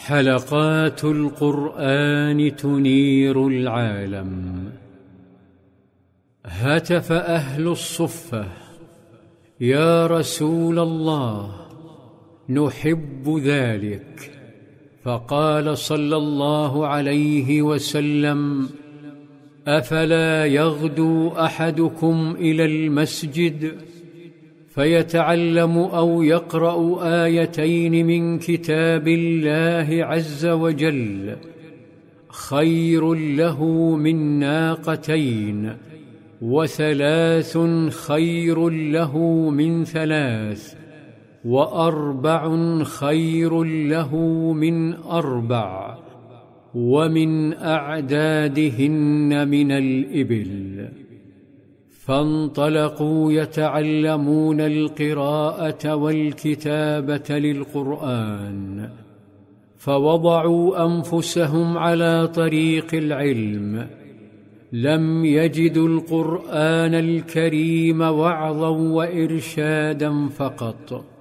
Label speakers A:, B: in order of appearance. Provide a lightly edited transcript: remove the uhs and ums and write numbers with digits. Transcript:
A: حلقات القرآن تنير العالم. هتف أهل الصفة: يا رسول الله، نحب ذلك. فقال صلى الله عليه وسلم: أفلا يغدو أحدكم إلى المسجد فيتعلم أو يقرأ آيتين من كتاب الله عز وجل خير له من ناقتين، وثلاث خير له من ثلاث، وأربع خير له من أربع، ومن أعدادهن من الإبل. فانطلقوا يتعلمون القراءة والكتابة للقرآن، فوضعوا أنفسهم على طريق العلم. لم يجدوا القرآن الكريم وعظا وإرشادا فقط،